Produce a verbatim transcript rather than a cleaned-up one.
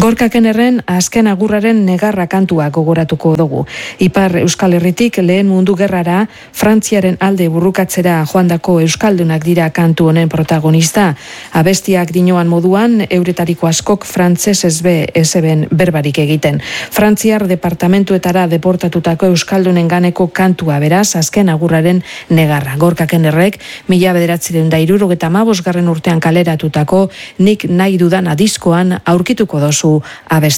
Gorkaken erren azken agurraren negarra kantua gogoratuko dugu. Ipar Euskal Herritik lehen mundu gerrara Frantziaren alde burrukatzera joandako euskaldunak dira kantu honen protagonista. Abestiak dinoan moduan euretariko askok frantsesez be ezeben berbarik egiten. Frantziar departamentuetara deportatutako euskaldunen ganeko kantua beraz azken agurraren negarra. Gorkaken errek mila bederatziehun eta hirurogeita hamabosgarren urtean kaleratutako Nik nahi dudan diskoan aurkituko dozu abesti.